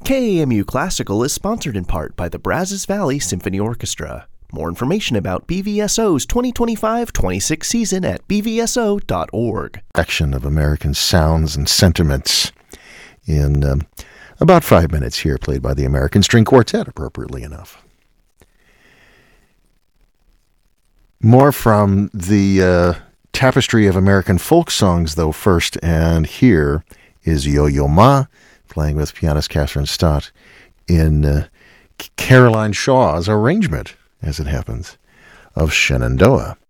KAMU Classical is sponsored in part by the Brazos Valley Symphony Orchestra. More information about BVSO's 2025-26 season at bvso.org. Section of American sounds and sentiments in about 5 minutes here, played by the American String Quartet, appropriately enough. More from the tapestry of American folk songs, though, first, and here is Yo-Yo Ma, playing with pianist Catherine Stott in Caroline Shaw's arrangement, as it happens, of Shenandoah.